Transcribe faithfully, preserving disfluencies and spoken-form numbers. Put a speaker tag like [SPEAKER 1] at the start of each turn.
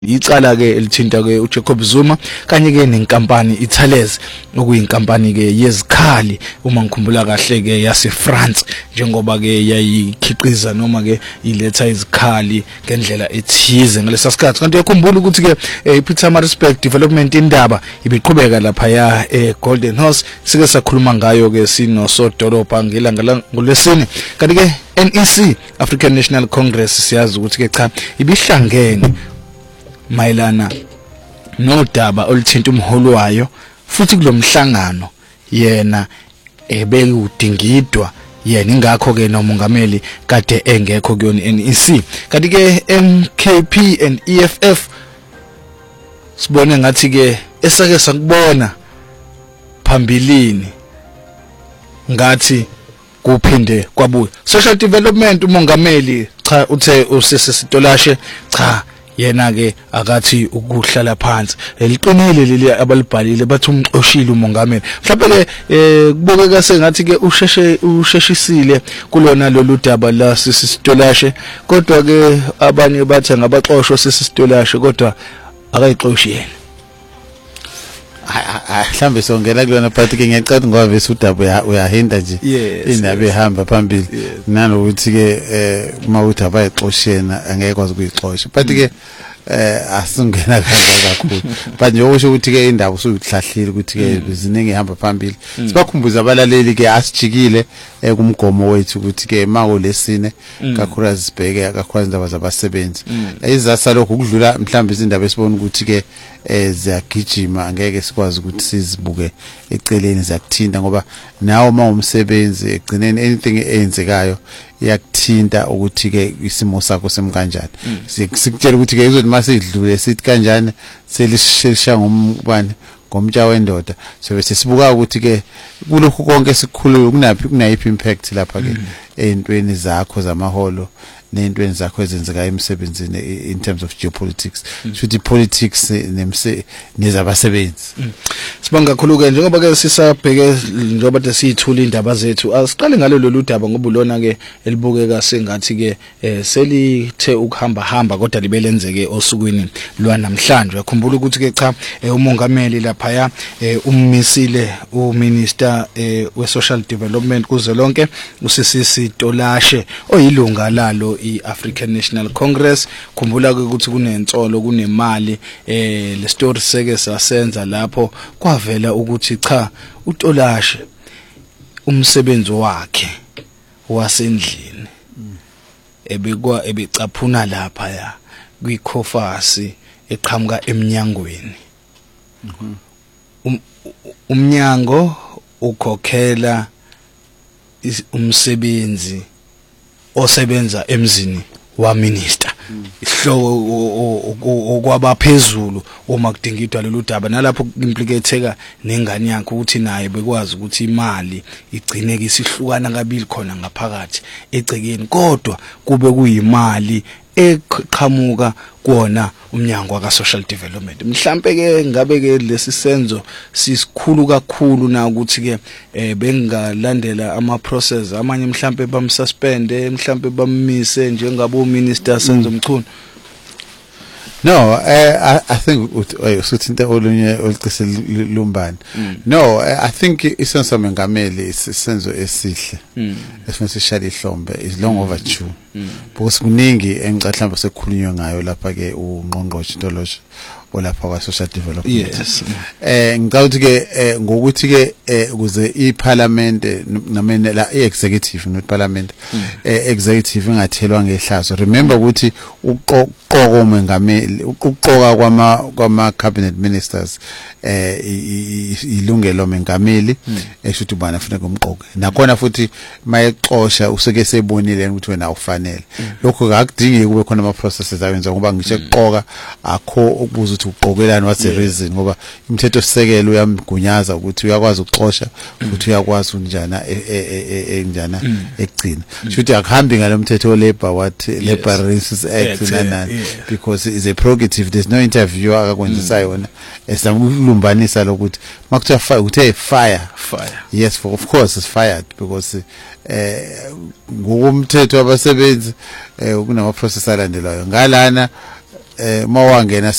[SPEAKER 1] icala ke elithinta ke uJacob Zuma kanye ke nenkampani iThales okuyinkampani ke yezikhali uma ngikhumbula kahle ke yase France njengoba ke yayikhiqiza noma ke iletha izikhali ngendlela ethize ngalesa sikhathi kanti yakhumbula ukuthi ke iPietermaritzburg Development indaba ibiqhubeka lapha ya eGolden Horse sike sakhuluma ngayo ke sino sodolopha ngelanga ngolesine kanti ke N E C African National Congress siyazi ukuthi ke cha ibihlangene mayelana nodaba oluthinta umholo wayo futhi kulomhlangano yena ebekudingidwa yena ingakho ke nomongameli kade engekho kuyona N E C kanti ke M K P and E F F sibone ngathi ke esake sakubona phambilini ngathi kuphinde kwabuya social development umongameli cha uthe usesitolashe cha yena ke akathi ukuhlala phansi eliqinile leli abalibhalile bathi umxoshile umongameli mhlawumbe ke kubukeka sengathi ke usheshe usheshisile kulona lolu daba la sisitolashe kodwa ke abanye bathi ngabaxoshwa sisitolashe kodwa akayixoshi yena
[SPEAKER 2] mhlambe songela kulona part ke ngiyacela ngoba bese udaba uyahinda nje indaba ehamba phambili nanokuthi ke uma uthi abayixoshena angeke kwazi ukuyixosha but ke eh asingena kanjalo kakhulu but nje usho ukuthi ke indaba usuyithlahlile ukuthi ke ziningi ihamba phambili sibakhumbuza abalaleli ke asijikile kumgomo wethu ukuthi ke mawo lesine kakhulu sibheke kakhulu indaba zabasebenzi izathu lokho ukudlula mhlawumbe izindaba esibona ukuthi ke ziyagijima angeke sikwazi ukuthi sizibuke eceleni zakuthinta ngoba nawo mawumsebenzi egcineni anything eyenzekayo yakuthinta ukuthi ke isimo sakho semkanjani sikutshela ukuthi ke izothi masidlule sithi kanjani selishisha ngombani ngomtsha wendoda so bese sibuka ukuthi ke kulokho konke sikhulule kunaphi kunayiphi impact lapha ke ezintweni zakho zamaholo nentweni zakho ezenzeka emsebenzini in terms of geopolitics futhi politics nemse nezabasebenzi
[SPEAKER 1] sibanga kakhulu ke njengoba ke sisabheke njengoba de siyithula indaba zethu asiqale ngalo lolu daba ngoba ulona ke elibukeka sengathi ke selithe ukuhamba hamba kodwa libelenzeke osukwini lwanamhlanje yakhumbula ukuthi ke cha umongameli lapha ya ummisile uminister we social development kuze lonke usisisi Tolashe oyilunga lalo iAfrican National Congress khumbula ukuthi kunentsolo kunemali eh le story seke sasenza lapho kwavela ukuthi cha uTolashe umsebenzi wakhe wasendlini ebekwa ebecaphuna lapha ya kwikhofasi eqhamuka eminyangweni umnyango ukhokhela umsebenzi osebenza emzini wa minister isihloko okwabaphezulu uma kudingidwa lolu daba nalapho implicateka nengane yakhe ukuthi naye bekwazi ukuthi imali igcineke isihlukana kabili khona ngaphakathi egcekeni kodwa kube kuyimali eqhamuka kuona umnyango waka social development mhlambe ke ngabe ke lesi senzo sisikhulu kakhulu na ukuthi ke bengalandela ama process amanye mhlambe bamsuspende mhlambe bammise njengabo minister senzo mchunu
[SPEAKER 2] No, uh, I, I think usuthinta olunye olicise lumbani. No, I think isenzo mengameli isenzo esihle. Esifuna sishaya ihlombe is long overdue. Because kuningi engicahla mhlawumbe sekukhulunywa ngayo lapha ke uNgqongqoshe Ntoloshe olapha kwa social development.
[SPEAKER 1] Yes.
[SPEAKER 2] Eh ngicabanga ke ngokuthi ke ukuze iParliament namene la iExecutive not Parliament eh executive ingathelwa ngehlazo. Remember ukuthi uqoqo mengameli ukuqoka kwama kwama cabinet ministers eh ilungelo mengameli eshuthi bana kufanele kumqoke. Nakhona futhi mayexosha useke sebonile ukuthi wena ufanele. Lokho akudingi kube khona ama processes ayenza ngoba ngisho ukuqoka akho ukubuza ukuthi uqokelani what's the reason ngoba imithetho sisekelo uyamgunyaza ukuthi uyakwazi ukuxosha futhi uyakwazi unjana enjana ekugcina futhi akuhambi ngalomthetho labor what Labor Relations Act nanani because it's a prerogative there's no interview akakwenzisa yona esamulumbanisa lokuthi makuthiwa fire uthe fire
[SPEAKER 1] fire
[SPEAKER 2] yes for of course it's fired because eh ngokumthetho abasebenzi kunama process alandelayo ngalana eh mawangena